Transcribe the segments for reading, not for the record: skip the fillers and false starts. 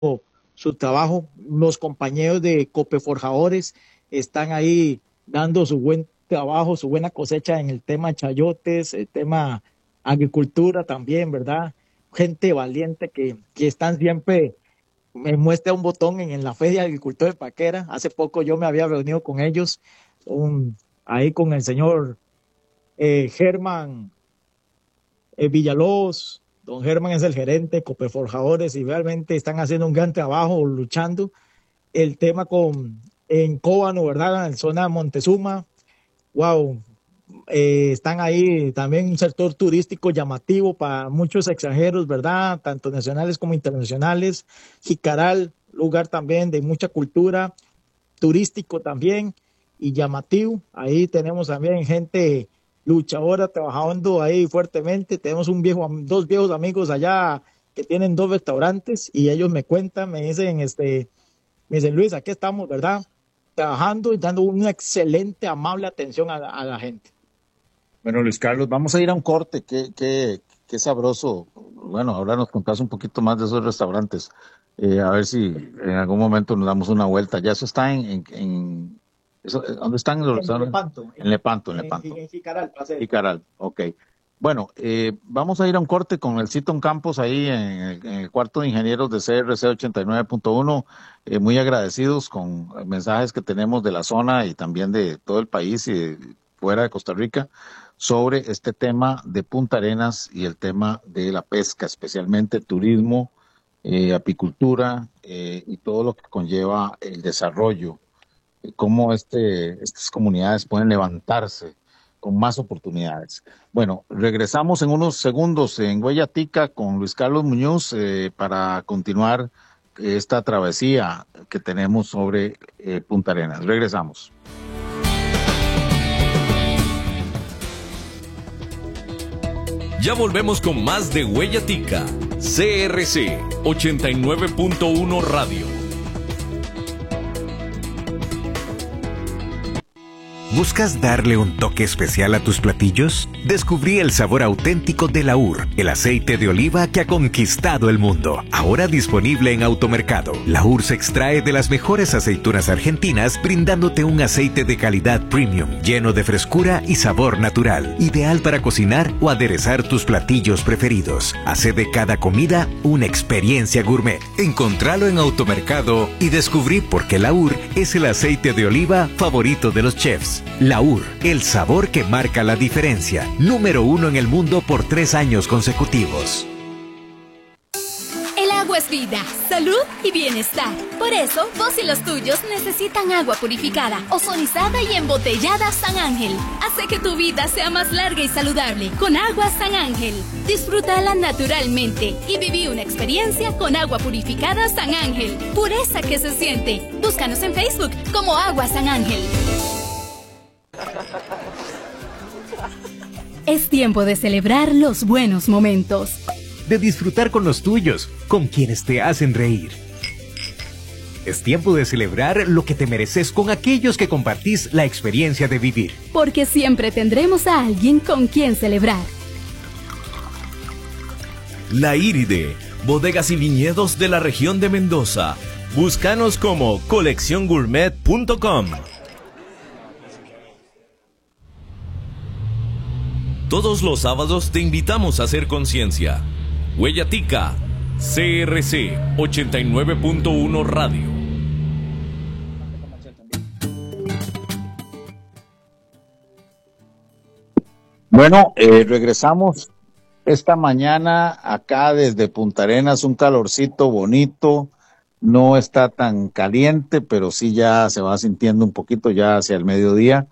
su trabajo. Los compañeros de Copeforjadores están ahí dando su buen trabajo, su buena cosecha en el tema chayotes, el tema agricultura también, ¿verdad? Gente valiente que están siempre, me muestra un botón en la Feria de Agricultor de Paquera. Hace poco yo me había reunido con ellos, ahí con el señor Germán Villalobos. Don Germán es el gerente de Copeforjadores y realmente están haciendo un gran trabajo luchando el tema en Cóbano, ¿verdad? En la zona de Montezuma. Wow, están ahí también un sector turístico llamativo para muchos extranjeros, ¿verdad? Tanto nacionales como internacionales. Jicaral, lugar también de mucha cultura, turístico también y llamativo. Ahí tenemos también gente luchadora trabajando ahí fuertemente. Tenemos dos viejos amigos allá que tienen 2 restaurantes y ellos me cuentan, me dicen, Luis, aquí estamos, ¿verdad? Trabajando y dando una excelente, amable atención a la gente. Bueno, Luis Carlos, vamos a ir a un corte. Qué sabroso. Bueno, ahora nos contás un poquito más de esos restaurantes. A ver si en algún momento nos damos una vuelta. Ya eso está ¿dónde están los restaurantes? En Lepanto. En Jicaral, Jicaral, ok. Bueno, vamos a ir a un corte con el Citon Campos ahí en el cuarto de ingenieros de CRC 89.1. Muy agradecidos con mensajes que tenemos de la zona y también de todo el país y fuera de Costa Rica sobre este tema de Punta Arenas y el tema de la pesca, especialmente turismo, apicultura y todo lo que conlleva el desarrollo, cómo estas comunidades pueden levantarse con más oportunidades. Bueno, regresamos en unos segundos en Huella Tica con Luis Carlos Muñoz para continuar esta travesía que tenemos sobre Punta Arenas. Regresamos. Ya volvemos con más de Huella Tica, CRC 89.1 Radio. ¿Buscas darle un toque especial a tus platillos? Descubrí el sabor auténtico de Laur, el aceite de oliva que ha conquistado el mundo. Ahora disponible en Automercado. Laur se extrae de las mejores aceitunas argentinas, brindándote un aceite de calidad premium, lleno de frescura y sabor natural. Ideal para cocinar o aderezar tus platillos preferidos. Hace de cada comida una experiencia gourmet. Encontralo en Automercado y descubrí por qué Laur es el aceite de oliva favorito de los chefs. Laur, el sabor que marca la diferencia. Número 1 en el mundo por 3 años consecutivos. El agua es vida, salud y bienestar. Por eso, vos y los tuyos necesitan agua purificada, ozonizada y embotellada San Ángel. Hace que tu vida sea más larga y saludable con agua San Ángel. Disfrútala naturalmente y viví una experiencia con agua purificada San Ángel. Pureza que se siente. Búscanos en Facebook como Agua San Ángel. Es tiempo de celebrar los buenos momentos. De disfrutar con los tuyos, con quienes te hacen reír. Es tiempo de celebrar lo que te mereces con aquellos que compartís la experiencia de vivir. Porque siempre tendremos a alguien con quien celebrar. La Iride, bodegas y viñedos de la región de Mendoza. Búscanos como colecciongourmet.com. Todos los sábados te invitamos a hacer conciencia. Huella Tica, CRC 89.1 Radio. Bueno, regresamos esta mañana acá desde Punta Arenas, un calorcito bonito, no está tan caliente, pero sí ya se va sintiendo un poquito ya hacia el mediodía.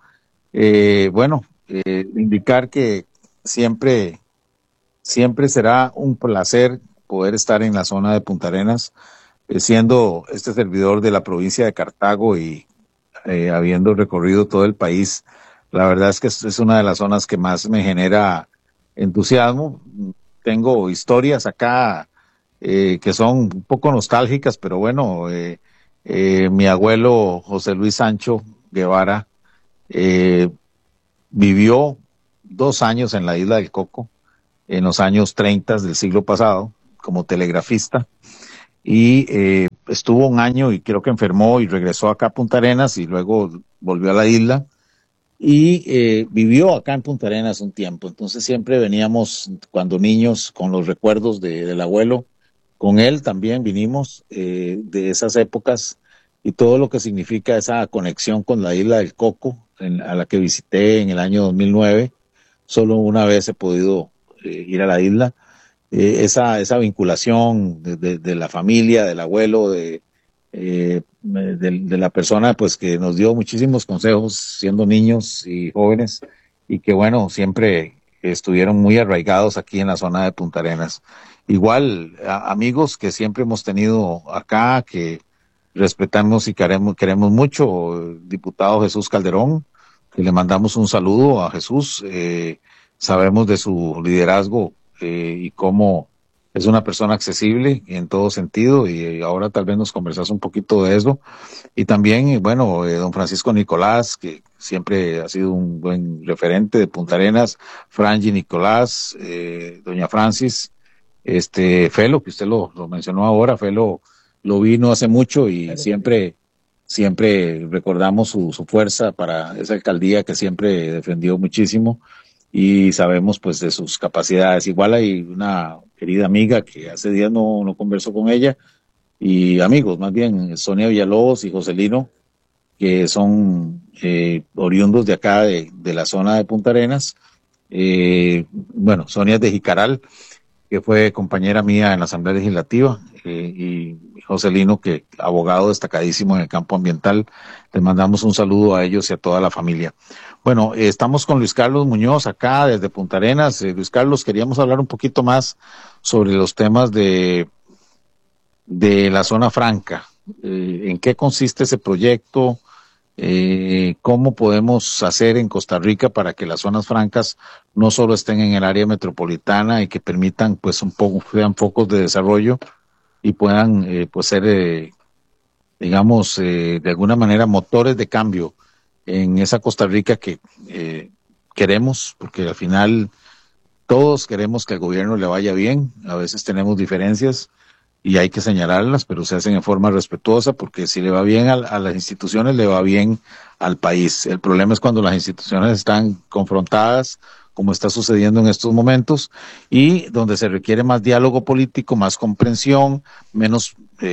Indicar que siempre será un placer poder estar en la zona de Punta Arenas, siendo este servidor de la provincia de Cartago y habiendo recorrido todo el país. La verdad es que es una de las zonas que más me genera entusiasmo. Tengo historias acá que son un poco nostálgicas, pero bueno, mi abuelo José Luis Sancho Guevara vivió 2 años en la isla del Coco, en los años 30 del siglo pasado, como telegrafista, y estuvo un año y creo que enfermó y regresó acá a Punta Arenas y luego volvió a la isla y vivió acá en Punta Arenas un tiempo. Entonces siempre veníamos cuando niños con los recuerdos del abuelo. Con él también vinimos de esas épocas y todo lo que significa esa conexión con la isla del Coco, a la que visité en el año 2009. Solo una vez he podido ir a la isla. Esa vinculación de la familia, del abuelo, de la persona pues que nos dio muchísimos consejos siendo niños y jóvenes y que bueno, siempre estuvieron muy arraigados aquí en la zona de Punta Arenas. Igual, amigos que siempre hemos tenido acá, que respetamos y queremos mucho, el diputado Jesús Calderón, que le mandamos un saludo a Jesús, sabemos de su liderazgo y cómo es una persona accesible en todo sentido y ahora tal vez nos conversas un poquito de eso. Y también, bueno, don Francisco Nicolás, que siempre ha sido un buen referente de Punta Arenas, Franji Nicolás, doña Francis, Felo, que usted lo mencionó ahora, Felo lo vino hace mucho y siempre recordamos su fuerza para esa alcaldía que siempre defendió muchísimo y sabemos pues de sus capacidades. Igual hay una querida amiga que hace días no converso con ella y amigos, más bien Sonia Villalobos y Joselino, que son oriundos de acá de la zona de Punta Arenas. Bueno, Sonia es de Jicaral, que fue compañera mía en la Asamblea Legislativa, y Joselino, que abogado destacadísimo en el campo ambiental. Les mandamos un saludo a ellos y a toda la familia. Bueno, estamos con Luis Carlos Muñoz acá desde Punta Arenas. Luis Carlos, queríamos hablar un poquito más sobre los temas de la zona franca. ¿En qué consiste ese proyecto? ¿Cómo podemos hacer en Costa Rica para que las zonas francas no solo estén en el área metropolitana y que permitan pues un poco, sean focos de desarrollo y puedan pues ser digamos de alguna manera motores de cambio en esa Costa Rica que queremos, porque al final todos queremos que al gobierno le vaya bien, a veces tenemos diferencias y hay que señalarlas, pero se hacen en forma respetuosa, porque si le va bien a las instituciones, le va bien al país. El problema es cuando las instituciones están confrontadas, como está sucediendo en estos momentos, y donde se requiere más diálogo político, más comprensión, menos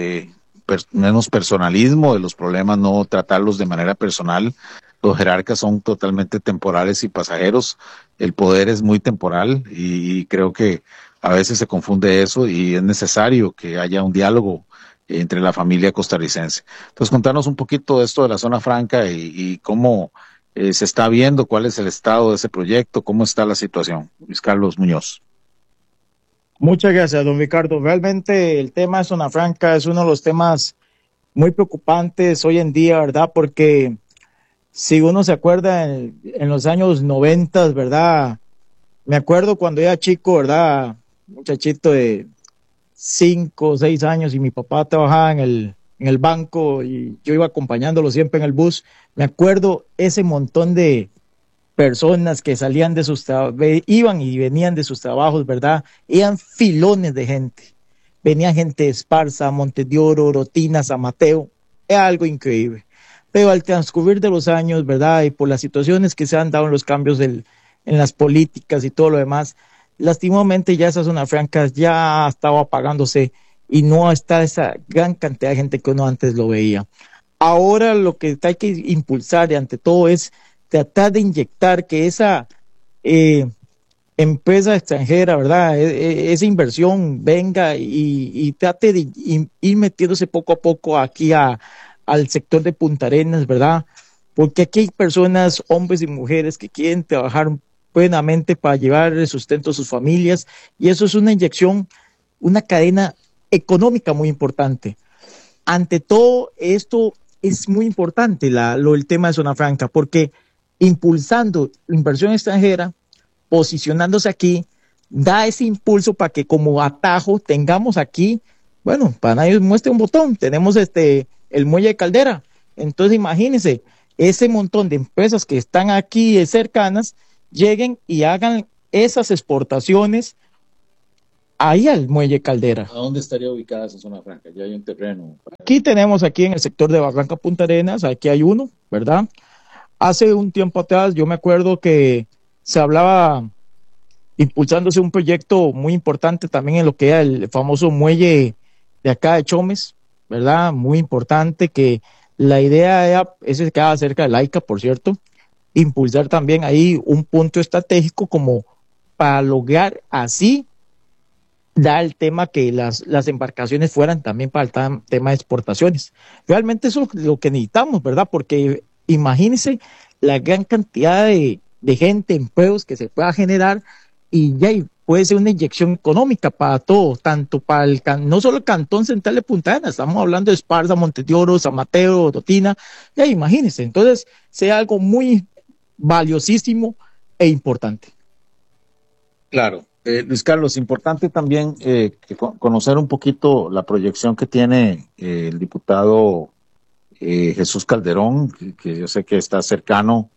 personalismo de los problemas, no tratarlos de manera personal. Los jerarcas son totalmente temporales y pasajeros, el poder es muy temporal y creo que a veces se confunde eso y es necesario que haya un diálogo entre la familia costarricense. Entonces, contarnos un poquito de esto de la zona franca y cómo se está viendo, cuál es el estado de ese proyecto, cómo está la situación. Luis Carlos Muñoz. Muchas gracias, don Ricardo. Realmente el tema de zona franca es uno de los temas muy preocupantes hoy en día, ¿verdad? Porque si uno se acuerda en los años 90, ¿verdad? Me acuerdo cuando era chico, ¿verdad? Muchachito de 5 o 6 años y mi papá trabajaba en el banco y yo iba acompañándolo siempre en el bus. Me acuerdo ese montón de personas que salían de sus iban y venían de sus trabajos, ¿verdad? Eran filones de gente. Venía gente de Esparza, Montes de Oro, Rotina, San Mateo. Era algo increíble. Pero al transcurrir de los años, ¿verdad? Y por las situaciones que se han dado en los cambios en las políticas y todo lo demás, lastimosamente ya esa zona franca ya estaba apagándose y no está esa gran cantidad de gente que uno antes lo veía. Ahora lo que hay que impulsar ante todo es tratar de inyectar que esa empresa extranjera, ¿verdad? Esa inversión venga y trate de ir metiéndose poco a poco aquí al sector de Punta Arenas, ¿verdad? Porque aquí hay personas, hombres y mujeres que quieren trabajar plenamente para llevar el sustento a sus familias y eso es una inyección, una cadena económica muy importante. Ante todo esto es muy importante el tema de zona franca porque impulsando inversión extranjera, posicionándose aquí, da ese impulso para que como atajo tengamos aquí, bueno, para nadie muestre un botón, tenemos el muelle de Caldera. Entonces imagínense, ese montón de empresas que están aquí cercanas, lleguen y hagan esas exportaciones ahí al Muelle Caldera. ¿A dónde estaría ubicada esa zona franca? Ya hay un terreno. Aquí tenemos, aquí en el sector de Barranca Punta Arenas, aquí hay uno, ¿verdad? Hace un tiempo atrás yo me acuerdo que se hablaba impulsándose un proyecto muy importante también en lo que era el famoso muelle de acá de Chomes, ¿verdad? Muy importante, que la idea era, ese se quedaba cerca de Laica, por cierto, impulsar también ahí un punto estratégico como para lograr así dar el tema que las embarcaciones fueran también para el tema de exportaciones. Realmente eso es lo que necesitamos, ¿verdad? Porque imagínense la gran cantidad de gente, empleos que se pueda generar y ya puede ser una inyección económica para todo, tanto para no solo el cantón central de Punta Arenas, estamos hablando de Esparza, Montes de Oro, San Mateo, Totina, ya imagínense, entonces sea algo muy valiosísimo e importante. Claro. Luis Carlos, importante también conocer un poquito la proyección que tiene el diputado Jesús Calderón, que yo sé que está cercano.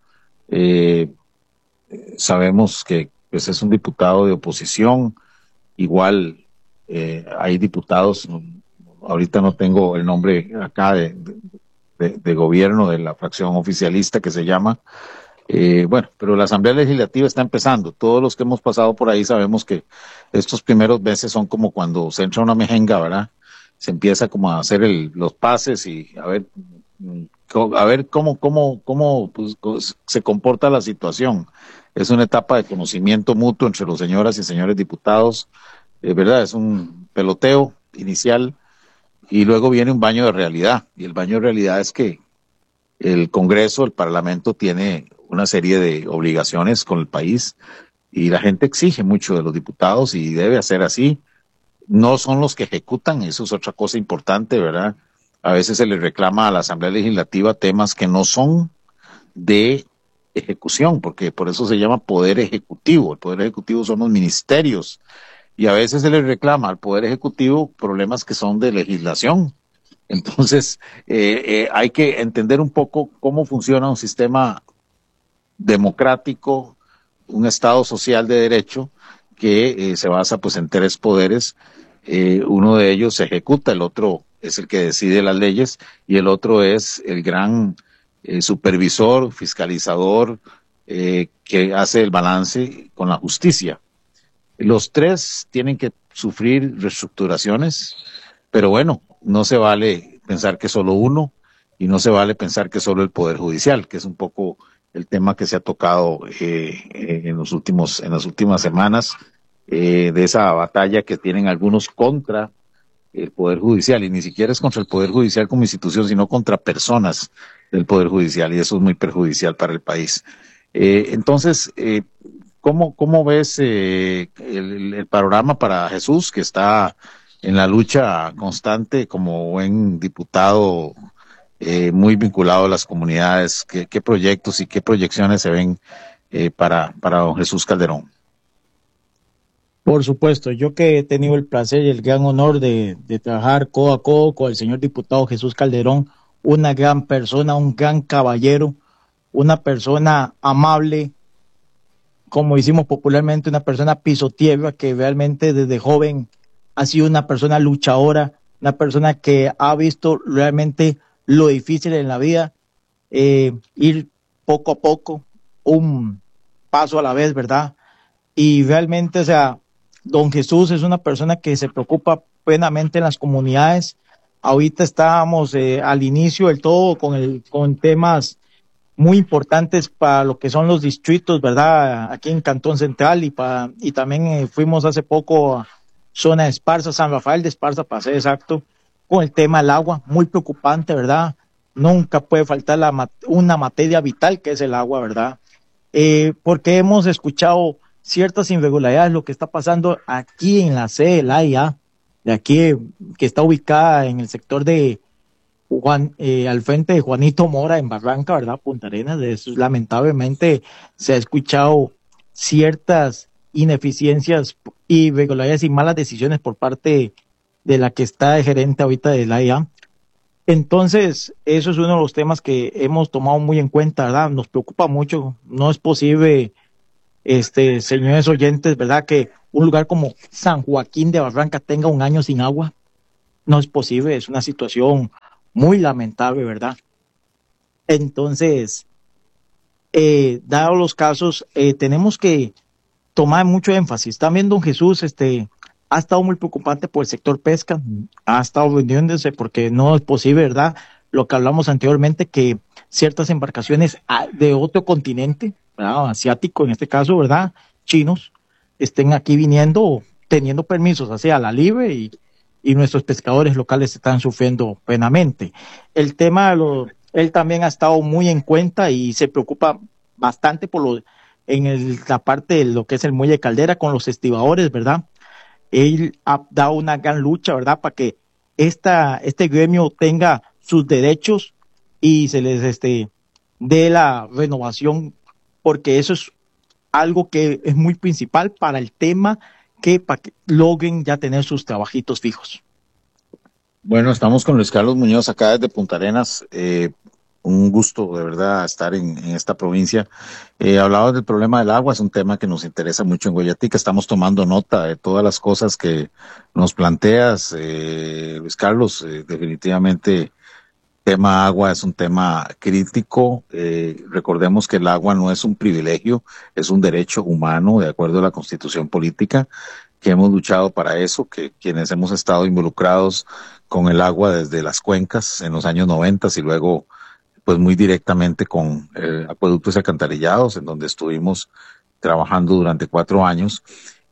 Sabemos que pues, es un diputado de oposición. Igual hay diputados, ahorita no tengo el nombre acá de gobierno de la fracción oficialista que se llama. Bueno, pero la Asamblea Legislativa está empezando. Todos los que hemos pasado por ahí sabemos que estos primeros meses son como cuando se entra una mejenga, ¿verdad? Se empieza como a hacer los pases y a ver cómo pues, se comporta la situación. Es una etapa de conocimiento mutuo entre los señoras y señores diputados, ¿verdad? Es un peloteo inicial y luego viene un baño de realidad. Y el baño de realidad es que el Congreso, el Parlamento tiene una serie de obligaciones con el país y la gente exige mucho de los diputados y debe hacer así. No son los que ejecutan, eso es otra cosa importante, ¿verdad? A veces se le reclama a la Asamblea Legislativa temas que no son de ejecución, porque por eso se llama Poder Ejecutivo. El Poder Ejecutivo son los ministerios y a veces se le reclama al Poder Ejecutivo problemas que son de legislación. Entonces, hay que entender un poco cómo funciona un sistema democrático, un Estado social de derecho que se basa pues en tres poderes. Uno de ellos se ejecuta, el otro es el que decide las leyes y el otro es el gran supervisor, fiscalizador que hace el balance con la justicia. Los tres tienen que sufrir reestructuraciones, pero bueno, no se vale pensar que solo uno y no se vale pensar que solo el Poder Judicial, que es un poco el tema que se ha tocado en las últimas semanas, de esa batalla que tienen algunos contra el Poder Judicial, y ni siquiera es contra el Poder Judicial como institución, sino contra personas del Poder Judicial, y eso es muy perjudicial para el país. Entonces, ¿cómo ves el panorama para Jesús, que está en la lucha constante como buen diputado muy vinculado a las comunidades? ¿Qué proyectos y qué proyecciones se ven para don Jesús Calderón? Por supuesto, yo que he tenido el placer y el gran honor de trabajar codo a codo con el señor diputado Jesús Calderón, una gran persona, un gran caballero, una persona amable, como decimos popularmente, una persona piso tierra, que realmente desde joven ha sido una persona luchadora, una persona que ha visto realmente lo difícil en la vida, ir poco a poco, un paso a la vez, ¿verdad? Y realmente, o sea, don Jesús es una persona que se preocupa plenamente en las comunidades. Ahorita estábamos al inicio del todo con temas muy importantes para lo que son los distritos, ¿verdad? Aquí en Cantón Central y también fuimos hace poco a zona de Esparza, San Rafael de Esparza, para ser exacto, con el tema del agua, muy preocupante, ¿verdad? Nunca puede faltar una materia vital que es el agua, ¿verdad? Porque hemos escuchado ciertas irregularidades, lo que está pasando aquí en la sede de la AIA, de aquí, que está ubicada en el sector de al frente de Juanito Mora en Barranca, ¿verdad? Punta Arenas. De eso, lamentablemente se ha escuchado ciertas ineficiencias, irregularidades y malas decisiones por parte de la que está de gerente ahorita de la AIA. Entonces, eso es uno de los temas que hemos tomado muy en cuenta, ¿verdad? Nos preocupa mucho. No es posible, señores oyentes, ¿verdad?, que un lugar como San Joaquín de Barranca tenga un año sin agua. No es posible, es una situación muy lamentable, ¿verdad? Entonces, dados los casos, tenemos que tomar mucho énfasis. También don Jesús ha estado muy preocupante por el sector pesca, ha estado vendiéndose porque no es posible, ¿verdad? Lo que hablamos anteriormente, que ciertas embarcaciones de otro continente, ¿verdad? Asiático en este caso, ¿verdad? Chinos, estén aquí viniendo, teniendo permisos hacia la libre y nuestros pescadores locales están sufriendo plenamente. El tema él también ha estado muy en cuenta y se preocupa bastante por la parte de lo que es el muelle Caldera con los estibadores, ¿verdad? Él ha dado una gran lucha, ¿verdad? Para que este gremio tenga sus derechos y se les dé la renovación, porque eso es algo que es muy principal para el tema, para que logren ya tener sus trabajitos fijos. Bueno, estamos con Luis Carlos Muñoz acá desde Punta Arenas. Un gusto de verdad estar en esta provincia. Hablabas del problema del agua, es un tema que nos interesa mucho en Guayatica. Estamos tomando nota de todas las cosas que nos planteas, Luis Carlos. Definitivamente, tema agua es un tema crítico. Recordemos que el agua no es un privilegio, es un derecho humano de acuerdo a la Constitución Política, que hemos luchado para eso, que quienes hemos estado involucrados con el agua desde las cuencas en los años 90 y luego pues muy directamente con acueductos y alcantarillados, en donde estuvimos trabajando durante 4 años.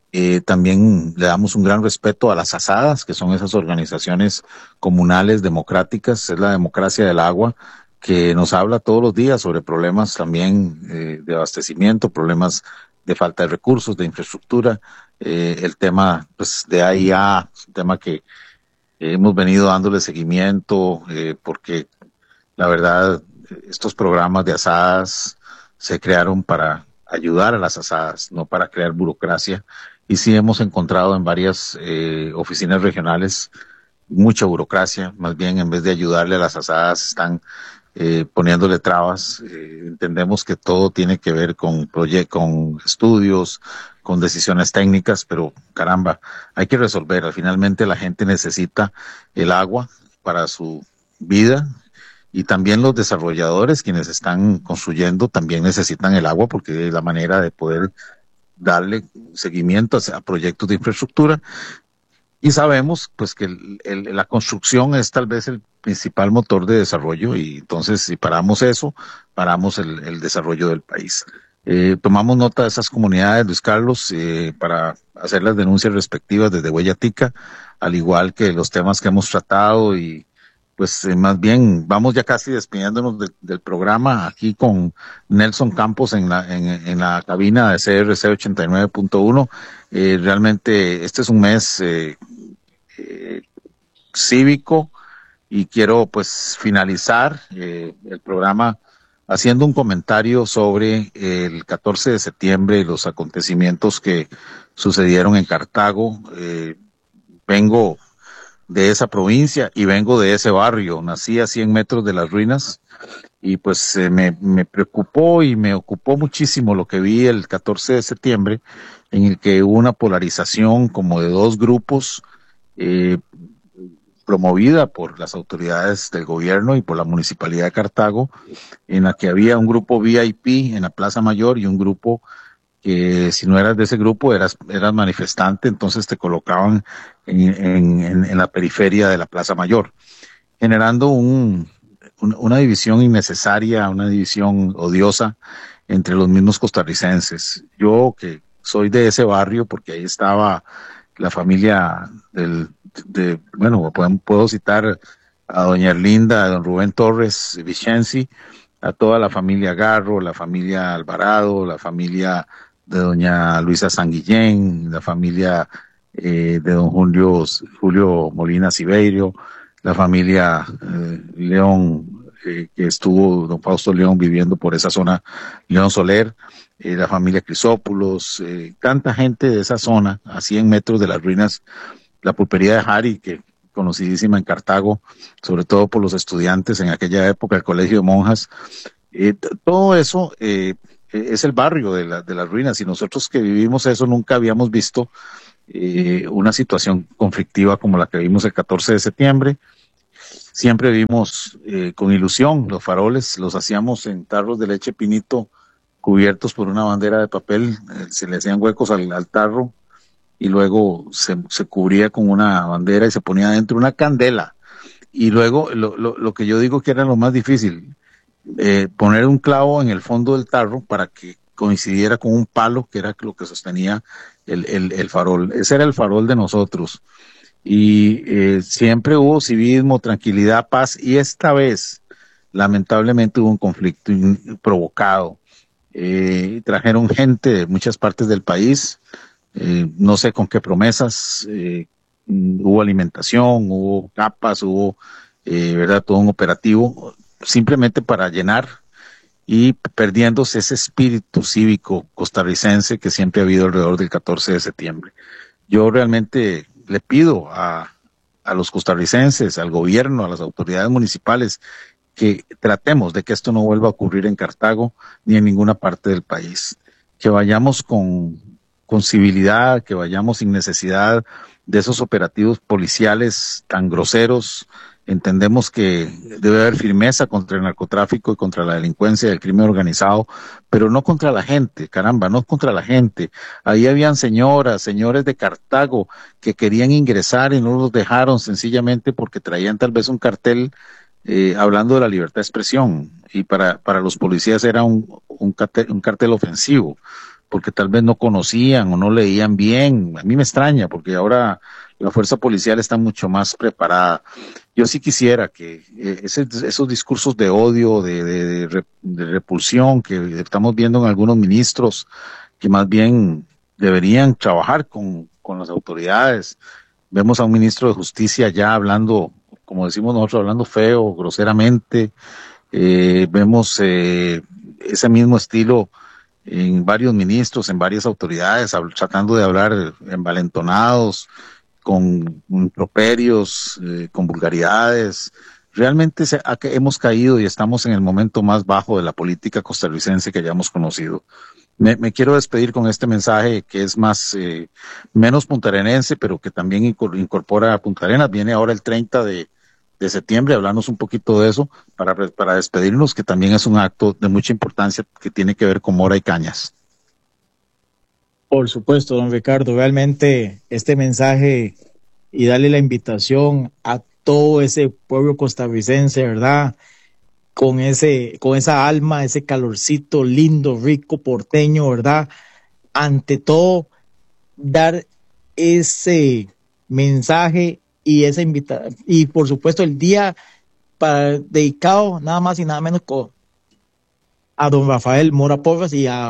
También le damos un gran respeto a las asadas, que son esas organizaciones comunales democráticas, es la democracia del agua, que nos habla todos los días sobre problemas también de abastecimiento, problemas de falta de recursos, de infraestructura. El tema pues de AIA, un tema que hemos venido dándole seguimiento, porque la verdad, estos programas de asadas se crearon para ayudar a las asadas, no para crear burocracia. Y sí hemos encontrado en varias oficinas regionales mucha burocracia. Más bien, en vez de ayudarle a las asadas, están poniéndole trabas. Entendemos que todo tiene que ver con estudios, con decisiones técnicas, pero caramba, hay que resolver. Finalmente la gente necesita el agua para su vida. Y también los desarrolladores, quienes están construyendo, también necesitan el agua porque es la manera de poder darle seguimiento a proyectos de infraestructura. Y sabemos pues que la construcción es tal vez el principal motor de desarrollo, y entonces si paramos eso, paramos el desarrollo del país. Tomamos nota de esas comunidades, Luis Carlos, para hacer las denuncias respectivas desde Guayatica, al igual que los temas que hemos tratado. Y pues más bien vamos ya casi despidiéndonos del programa aquí con Nelson Campos en la cabina de CRC 89.1. Realmente este es un mes cívico, y quiero pues finalizar el programa haciendo un comentario sobre el 14 de septiembre y los acontecimientos que sucedieron en Cartago. Vengo de esa provincia y vengo de ese barrio, nací a 100 metros de las ruinas, y pues me preocupó y me ocupó muchísimo lo que vi el 14 de septiembre, en el que hubo una polarización como de 2 grupos, promovida por las autoridades del gobierno y por la Municipalidad de Cartago, en la que había un grupo VIP en la Plaza Mayor y un grupo que si no eras de ese grupo eras manifestante, entonces te colocaban en la periferia de la Plaza Mayor, generando una división innecesaria, una división odiosa entre los mismos costarricenses. Yo que soy de ese barrio, porque ahí estaba la familia puedo citar a doña Erlinda, a don Rubén Torres Vicenzi, a toda la familia Garro, la familia Alvarado, la familia de doña Luisa Sanguillén, la familia de don Julio Molina Siberio, la familia León, que estuvo don Fausto León viviendo por esa zona, León Soler, la familia Crisópulos, tanta gente de esa zona, a 100 metros de las ruinas, la pulpería de Jari, que conocidísima en Cartago, sobre todo por los estudiantes en aquella época, el colegio de monjas. Todo eso es el barrio de las ruinas, y nosotros que vivimos eso nunca habíamos visto una situación conflictiva como la que vimos el 14 de septiembre. Siempre vimos con ilusión los faroles, los hacíamos en tarros de leche pinito cubiertos por una bandera de papel, se le hacían huecos al tarro y luego se cubría con una bandera y se ponía dentro una candela. Y luego lo que yo digo que era lo más difícil, poner un clavo en el fondo del tarro para que coincidiera con un palo, que era lo que sostenía el farol. Ese era el farol de nosotros. Y siempre hubo civismo, tranquilidad, paz, y esta vez lamentablemente hubo un conflicto provocado. Trajeron gente de muchas partes del país, no sé con qué promesas, hubo alimentación, hubo capas, hubo verdad, todo un operativo simplemente para llenar, y perdiéndose ese espíritu cívico costarricense que siempre ha habido alrededor del 14 de septiembre. Yo realmente le pido a los costarricenses, al gobierno, a las autoridades municipales, que tratemos de que esto no vuelva a ocurrir en Cartago ni en ninguna parte del país. Que vayamos con civilidad, que vayamos sin necesidad de esos operativos policiales tan groseros. Entendemos que debe haber firmeza contra el narcotráfico y contra la delincuencia y el crimen organizado, pero no contra la gente, caramba, no contra la gente. Ahí habían señores de Cartago que querían ingresar y no los dejaron sencillamente porque traían tal vez un cartel hablando de la libertad de expresión, y para los policías era un cartel ofensivo, porque tal vez no conocían o no leían bien. A mí me extraña, porque ahora la fuerza policial está mucho más preparada. Yo sí quisiera que esos discursos de odio, de repulsión que estamos viendo en algunos ministros, que más bien deberían trabajar con las autoridades. Vemos a un ministro de Justicia ya hablando, como decimos nosotros, hablando feo, groseramente. Vemos ese mismo estilo en varios ministros, en varias autoridades, tratando de hablar envalentonados, con improperios, con vulgaridades. Realmente hemos caído y estamos en el momento más bajo de la política costarricense que hayamos conocido. Me quiero despedir con este mensaje que es menos puntarenense, pero que también incorpora a Punta Arenas. Viene ahora el 30 de septiembre, hablarnos un poquito de eso para despedirnos, que también es un acto de mucha importancia que tiene que ver con mora y cañas. Por supuesto, don Ricardo, realmente este mensaje y darle la invitación a todo ese pueblo costarricense, ¿verdad? Con esa alma, ese calorcito lindo, rico, porteño, ¿verdad? Ante todo, dar ese mensaje y esa invitación, y por supuesto el día dedicado nada más y nada menos a don Rafael Mora Porras y a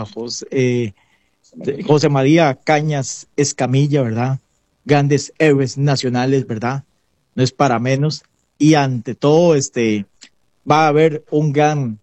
José María Cañas Escamilla, ¿verdad? Grandes héroes nacionales, ¿verdad? No es para menos. Y ante todo, va a haber un gran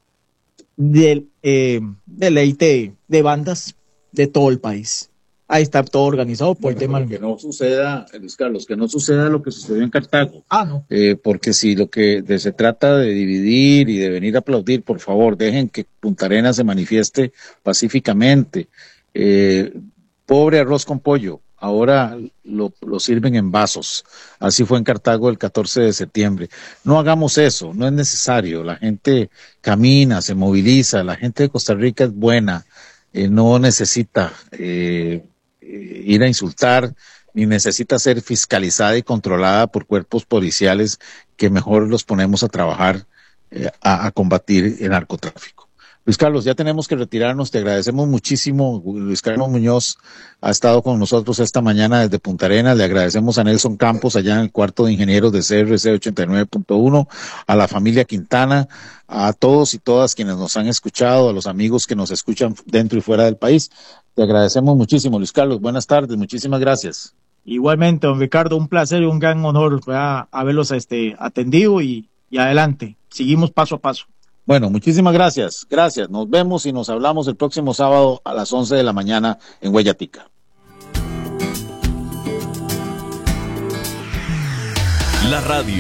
deleite de bandas de todo el país. Ahí está todo organizado por el tema. Que no suceda, Luis Carlos, que no suceda lo que sucedió en Cartago. No. Porque si lo que se trata de dividir y de venir a aplaudir, por favor, dejen que Punta Arenas se manifieste pacíficamente. Pobre arroz con pollo, ahora lo sirven en vasos. Así fue en Cartago el 14 de septiembre. No hagamos eso, no es necesario. La gente camina, se moviliza, la gente de Costa Rica es buena, no necesita ir a insultar, ni necesita ser fiscalizada y controlada por cuerpos policiales que mejor los ponemos a trabajar a combatir el narcotráfico. Luis Carlos, ya tenemos que retirarnos. Te agradecemos muchísimo. Luis Carlos Muñoz ha estado con nosotros esta mañana desde Punta Arenas. Le agradecemos a Nelson Campos allá en el cuarto de ingenieros de CRC 89.1, a la familia Quintana, a todos y todas quienes nos han escuchado, a los amigos que nos escuchan dentro y fuera del país. Te agradecemos muchísimo, Luis Carlos. Buenas tardes, muchísimas gracias. Igualmente, don Ricardo, un placer y un gran honor haberlos atendido y adelante. Seguimos paso a paso. Bueno, muchísimas gracias. Gracias. Nos vemos y nos hablamos el próximo sábado a las 11 de la mañana en Huellatica. La radio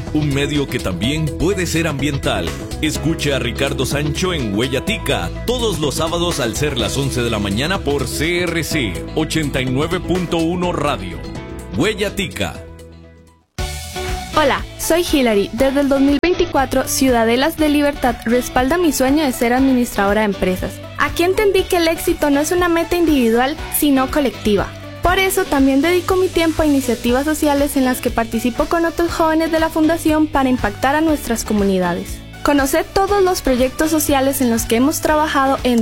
un medio que también puede ser ambiental. Escuche a Ricardo Sancho en Huella Tica todos los sábados al ser las 11 de la mañana por CRC 89.1 Radio. Huella Tica. Hola, soy Hilary. Desde el 2024, Ciudadelas de Libertad respalda mi sueño de ser administradora de empresas. Aquí entendí que el éxito no es una meta individual, sino colectiva. Por eso también dedico mi tiempo a iniciativas sociales en las que participo con otros jóvenes de la Fundación para impactar a nuestras comunidades. Conoced todos los proyectos sociales en los que hemos trabajado en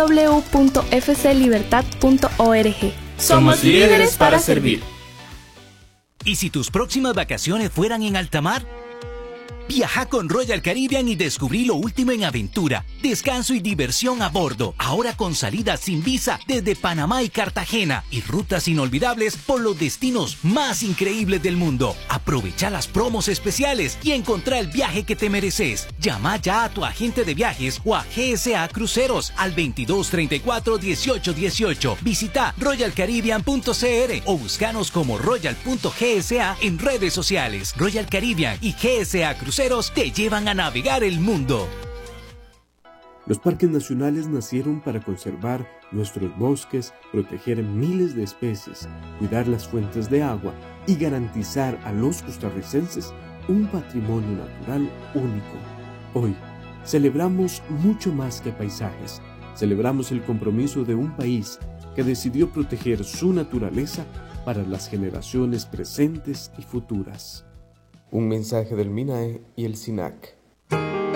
www.fclibertad.org. Somos líderes para servir. ¿Y si tus próximas vacaciones fueran en alta mar? Viaja con Royal Caribbean y descubrí lo último en aventura, descanso y diversión a bordo. Ahora con salidas sin visa desde Panamá y Cartagena y rutas inolvidables por los destinos más increíbles del mundo. Aprovecha las promos especiales y encontrá el viaje que te mereces. Llama ya a tu agente de viajes o a GSA Cruceros al 2234-1818. Visita royalcaribbean.cr o búscanos como royal.gsa en redes sociales. Royal Caribbean y GSA Cruceros te llevan a navegar el mundo. Los parques nacionales nacieron para conservar nuestros bosques, proteger miles de especies, cuidar las fuentes de agua y garantizar a los costarricenses un patrimonio natural único. Hoy celebramos mucho más que paisajes. Celebramos el compromiso de un país que decidió proteger su naturaleza para las generaciones presentes y futuras. Un mensaje del MINAE y el SINAC.